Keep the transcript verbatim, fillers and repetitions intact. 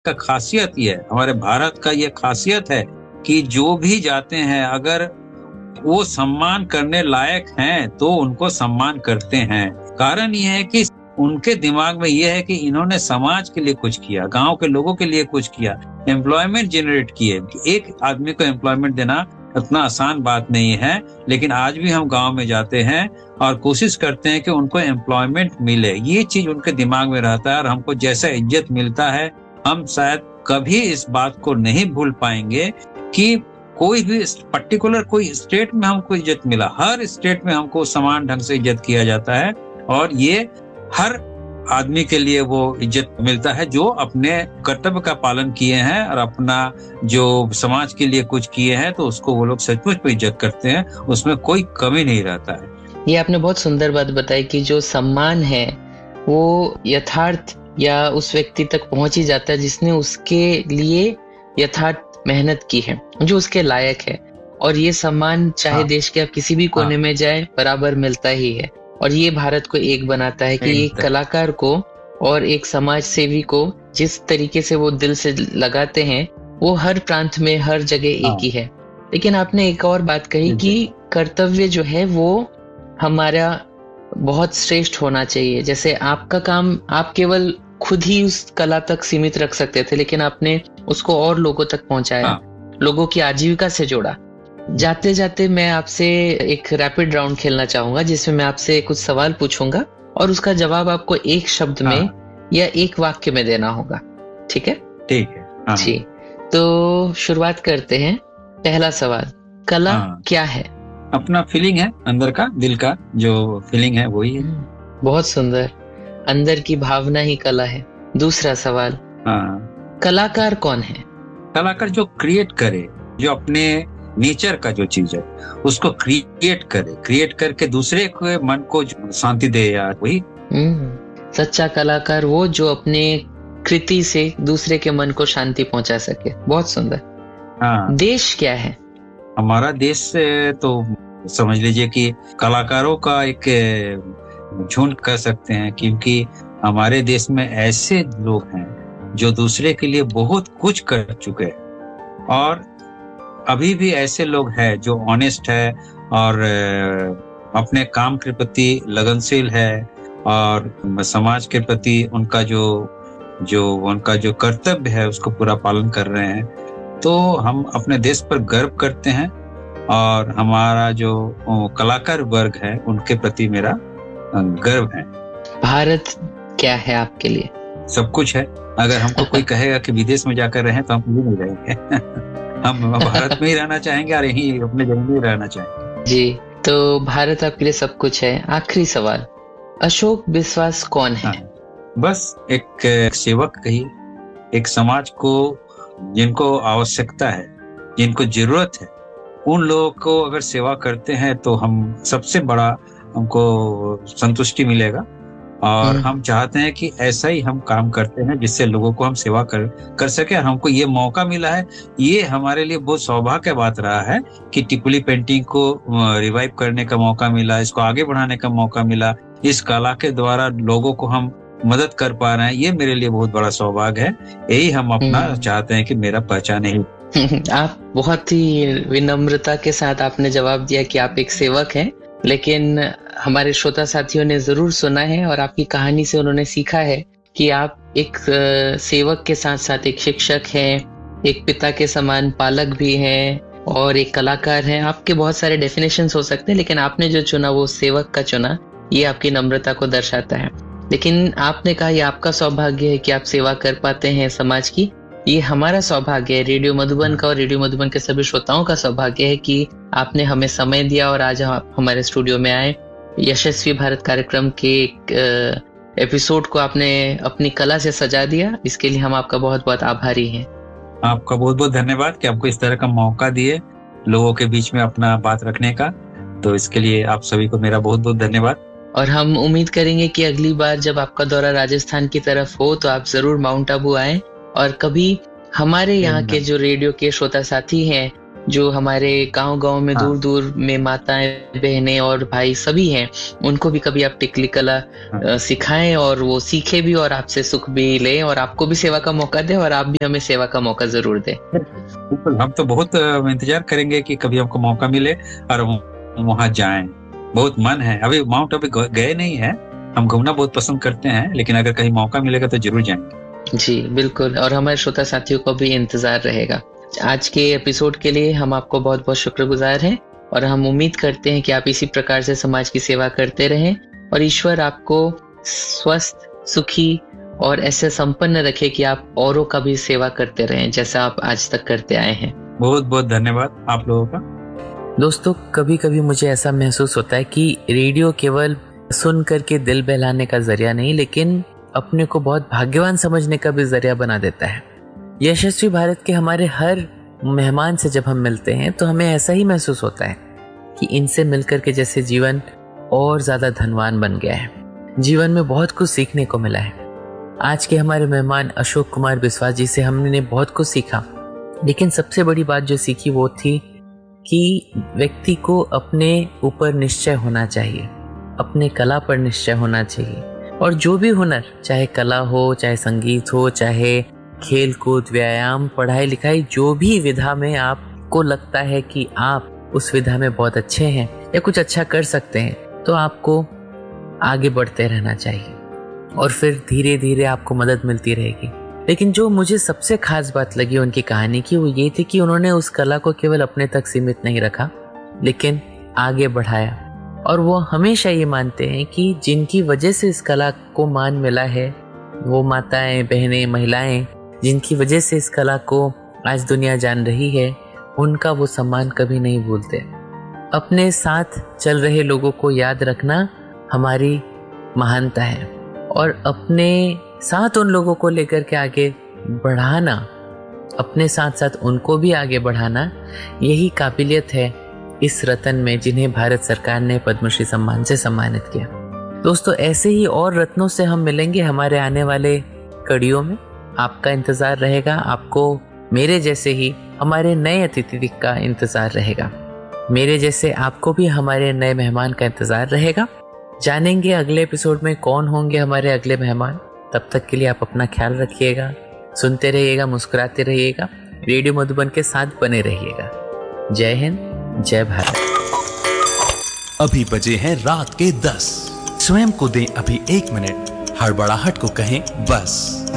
का खासियत ये है, हमारे भारत का ये खासियत है कि जो भी जाते हैं अगर वो सम्मान करने लायक हैं तो उनको सम्मान करते हैं। कारण ये है कि उनके दिमाग में ये है कि इन्होंने समाज के लिए कुछ किया, गांव के लोगों के लिए कुछ किया, एम्प्लॉयमेंट जनरेट किए। एक आदमी को एम्प्लॉयमेंट देना उतना आसान बात नहीं है, लेकिन आज भी हम गांव में जाते हैं और कोशिश करते हैं कि उनको एम्प्लॉयमेंट मिले। ये चीज उनके दिमाग में रहता है और हमको जैसा इज्जत मिलता है, हम शायद कभी इस बात को नहीं भूल पाएंगे कि कोई भी पर्टिकुलर कोई स्टेट में हमको इज्जत मिला। हर स्टेट में हमको समान ढंग से इज्जत किया जाता है और ये हर आदमी के लिए वो इज्जत मिलता है जो अपने कर्तव्य का पालन किए हैं और अपना जो समाज के लिए कुछ किए हैं, तो उसको वो लोग सचमुच में इज्जत करते हैं, उसमें कोई कमी नहीं रहता है। ये आपने बहुत सुंदर बात बताई कि जो सम्मान है वो यथार्थ या उस व्यक्ति तक पहुंच ही जाता है जिसने उसके लिए यथार्थ मेहनत की है, जो उसके लायक है। और ये सम्मान चाहे हाँ। देश के आप किसी भी कोने हाँ। में जाए बराबर मिलता ही है। और ये भारत को एक बनाता है कि एक कलाकार को और एक समाज सेवी को जिस तरीके से वो दिल से लगाते हैं वो हर प्रांत में हर जगह एक ही है। लेकिन आपने एक और बात कही कि कर्तव्य जो है वो हमारा बहुत श्रेष्ठ होना चाहिए। जैसे आपका काम आप केवल खुद ही उस कला तक सीमित रख सकते थे, लेकिन आपने उसको और लोगों तक पहुंचाया, लोगों की आजीविका से जोड़ा। जाते जाते मैं आपसे एक रैपिड राउंड खेलना चाहूंगा जिसमें मैं आपसे कुछ सवाल पूछूंगा और उसका जवाब आपको एक शब्द में हाँ। या एक वाक्य में देना होगा। ठीक है? ठीक है हाँ। जी, तो शुरुआत करते हैं। पहला सवाल, कला हाँ। क्या है? अपना फीलिंग है, अंदर का, दिल का जो फीलिंग है वही है। बहुत सुंदर, अंदर की भावना ही कला है। दूसरा सवाल हाँ। कलाकार कौन है? कलाकार जो क्रिएट करे, जो अपने नेचर का जो चीज है उसको क्रिएट करे, क्रिएट करके दूसरे के मन को शांति दे यार, वही सच्चा कलाकार वो जो अपने कृति से दूसरे के मन को शांति पहुंचा सके। बहुत सुंदर हाँ। देश क्या है? हमारा देश तो समझ लीजिए कि कलाकारों का एक झुंड कह सकते हैं, क्योंकि हमारे देश में ऐसे लोग हैं जो दूसरे के लिए बहुत कुछ कर चुके हैं और अभी भी ऐसे लोग हैं जो ऑनेस्ट है और अपने काम के प्रति लगनशील है और समाज के प्रति उनका जो जो उनका जो कर्तव्य है उसको पूरा पालन कर रहे हैं। तो हम अपने देश पर गर्व करते हैं और हमारा जो कलाकार वर्ग है उनके प्रति मेरा गर्व है। भारत क्या है आपके लिए? सब कुछ है। अगर हमको कोई कहेगा कि विदेश में जाकर रहें तो हम भी नहीं रहेंगे। हम भारत में ही रहना चाहेंगे और यहीं अपने जन्म में रहना चाहेंगे। जी, तो भारत आपके लिए सब कुछ है। आखिरी सवाल, अशोक विश्वास कौन है? हाँ, बस एक सेवक कही, एक समाज को जिनको आवश्यकता है, जिनको जरूरत है, उन लोगों को अगर सेवा करते हैं तो हम सबसे बड़ा हमको संतुष्टि मिलेगा और हम चाहते हैं कि ऐसा ही हम काम करते हैं जिससे लोगों को हम सेवा कर कर सके। और हमको ये मौका मिला है, ये हमारे लिए बहुत सौभाग्य बात रहा है कि टिपुली पेंटिंग को रिवाइव करने का मौका मिला, इसको आगे बढ़ाने का मौका मिला, इस कला के द्वारा लोगों को हम मदद कर पा रहे हैं। ये मेरे लिए बहुत बड़ा सौभाग्य है। यही हम अपना चाहते हैं कि मेरा पहचान ही। आप बहुत ही विनम्रता के साथ आपने जवाब दिया कि आप एक सेवक हैं, लेकिन हमारे श्रोता साथियों ने जरूर सुना है और आपकी कहानी से उन्होंने सीखा है कि आप एक सेवक के साथ साथ एक शिक्षक हैं, एक पिता के समान पालक भी हैं और एक कलाकार हैं। आपके बहुत सारे डेफिनेशंस हो सकते हैं, लेकिन आपने जो चुना वो सेवक का चुना, ये आपकी नम्रता को दर्शाता है। लेकिन आपने कहा ये आपका सौभाग्य है कि आप सेवा कर पाते हैं समाज की। ये हमारा सौभाग्य है, रेडियो मधुबन का और रेडियो मधुबन के सभी श्रोताओं का सौभाग्य है कि आपने हमें समय दिया और आज आप हमारे स्टूडियो में आए। यशस्वी भारत कार्यक्रम के एक एपिसोड को आपने अपनी कला से सजा दिया, इसके लिए हम आपका बहुत बहुत आभारी हैं। आपका बहुत बहुत धन्यवाद कि आपको इस तरह का मौका दिए लोगों के बीच में अपना बात रखने का, तो इसके लिए आप सभी को मेरा बहुत बहुत धन्यवाद। और हम उम्मीद करेंगे कि अगली बार जब आपका दौरा राजस्थान की तरफ हो तो आप जरूर माउंट आबू आए और कभी हमारे यहाँ के जो रेडियो के श्रोता साथी हैं जो हमारे गांव-गांव में हाँ। दूर-दूर में माताएं, बहनें और भाई सभी हैं, उनको भी कभी आप टिकली कला हाँ। अ, सिखाएं और वो सीखे भी और आपसे सुख भी लें और आपको भी सेवा का मौका दें और आप भी हमें सेवा का मौका जरूर दें। बिल्कुल, हम तो बहुत अ, इंतजार करेंगे कि कभी हमको मौका मिले और वहाँ जाएं। बहुत मन है। अभी माउंट आबू ग- गए नहीं है। हम घूमना बहुत पसंद करते हैं, लेकिन अगर कहीं मौका मिलेगा तो जरूर जाएंगे। जी बिल्कुल, और हमारे श्रोता साथियों को भी इंतजार रहेगा। आज के एपिसोड के लिए हम आपको बहुत बहुत शुक्रगुजार हैं और हम उम्मीद करते हैं कि आप इसी प्रकार से समाज की सेवा करते रहें और ईश्वर आपको स्वस्थ, सुखी और ऐसे संपन्न रखे कि आप औरों का भी सेवा करते रहें जैसा आप आज तक करते आए हैं। बहुत बहुत धन्यवाद आप लोगों का। दोस्तों, कभी कभी मुझे ऐसा महसूस होता है कि रेडियो केवल सुन करके दिल बहलाने का जरिया नहीं, लेकिन अपने को बहुत भाग्यवान समझने का भी जरिया बना देता है। यशस्वी भारत के हमारे हर मेहमान से जब हम मिलते हैं तो हमें ऐसा ही महसूस होता है कि इनसे मिलकर के जैसे जीवन और ज्यादा धनवान बन गया है। जीवन में बहुत कुछ सीखने को मिला है। आज के हमारे मेहमान अशोक कुमार बिस्वास जी से हमने बहुत कुछ सीखा, लेकिन सबसे बड़ी बात जो सीखी वो थी कि व्यक्ति को अपने ऊपर निश्चय होना चाहिए, अपने कला पर निश्चय होना चाहिए और जो भी हुनर, चाहे कला हो, चाहे संगीत हो, चाहे खेल कूद, व्यायाम, पढ़ाई लिखाई, जो भी विधा में आपको लगता है कि आप उस विधा में बहुत अच्छे हैं या कुछ अच्छा कर सकते हैं, तो आपको आगे बढ़ते रहना चाहिए और फिर धीरे धीरे आपको मदद मिलती रहेगी। लेकिन जो मुझे सबसे खास बात लगी उनकी कहानी की, वो ये थी कि उन्होंने उस कला को केवल अपने तक सीमित नहीं रखा, लेकिन आगे बढ़ाया। और वो हमेशा ये मानते हैं कि जिनकी वजह से इस कला को मान मिला है, वो माताएं, बहनें, महिलाएं, जिनकी वजह से इस कला को आज दुनिया जान रही है, उनका वो सम्मान कभी नहीं भूलते। अपने साथ चल रहे लोगों को याद रखना हमारी महानता है और अपने साथ उन लोगों को लेकर के आगे बढ़ाना, अपने साथ साथ उनको भी आगे बढ़ाना, यही काबिलियत है इस रत्न में जिन्हें भारत सरकार ने पद्मश्री सम्मान से सम्मानित किया। दोस्तों, ऐसे ही और रत्नों से हम मिलेंगे हमारे आने वाले कड़ियों में। आपका इंतजार रहेगा, आपको मेरे जैसे ही हमारे नए अतिथि का इंतजार रहेगा, मेरे जैसे आपको भी हमारे नए मेहमान का इंतजार रहेगा। जानेंगे अगले एपिसोड में कौन होंगे हमारे अगले मेहमान। तब तक के लिए आप अपना ख्याल रखिएगा, सुनते रहिएगा, मुस्कुराते रहिएगा, रेडियो मधुबन के साथ बने रहिएगा। जय हिंद, जय भारत। अभी बजे हैं रात के दस। स्वयं को दें अभी एक मिनट, हड़बड़ाहट को कहें बस।